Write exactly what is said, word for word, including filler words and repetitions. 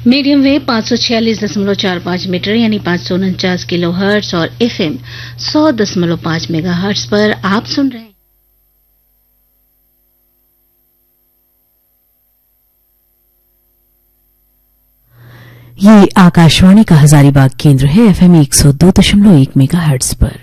Medium wave पाँच सौ छियालीस दशमलव चार पाँच मीटर यानी पाँच सौ उनचास किलो हर्ट्ज और एफएम सौ दशमलव पाँच मेगा हर्ट्ज पर आप सुन रहे हैं। ये आकाशवाणी का हजारीबाग केंद्र है, एफएम एक सौ दो दशमलव एक मेगा हर्ट्ज पर।